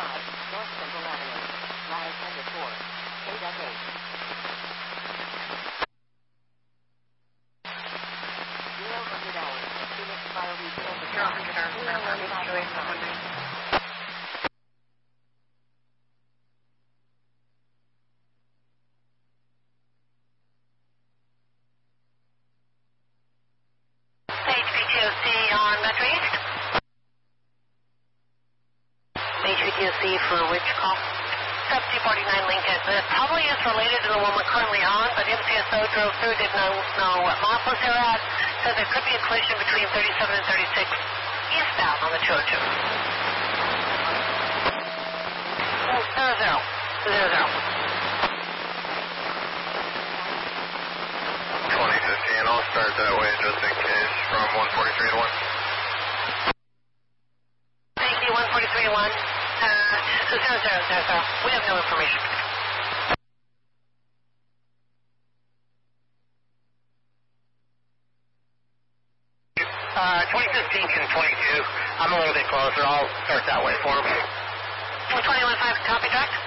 North Central Avenue. Line Tender 4. KW8. 0 hours. Phoenix Fire Retail. 0 hours. On Metro East. HVTOC for which call? 7049 Lincoln. It probably is related to the one we're currently on, but MCSO drove through, didn't know what milepost they were at, said there could be a collision between 37 and 36 eastbound on the 202. 00. 2015, I'll start that way just in case from 143 to 1. Thank you, 143 to 1. 0000. We have no information. 2015 can 22. I'm a little bit closer. I'll start that way for him. 21.5 copy track.